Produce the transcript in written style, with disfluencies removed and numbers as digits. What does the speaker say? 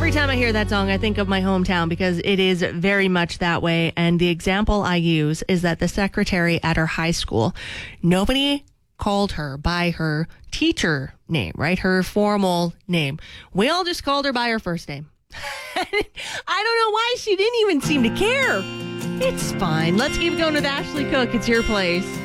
Every time I hear that song, I think of my hometown because it is very much that way. And the example I use is that the secretary at her high school, nobody called her by her teacher name, right? Her formal name. We all just called her by her first name. I don't know why she didn't even seem to care. It's fine. Let's keep going with Ashley Cook. It's your place.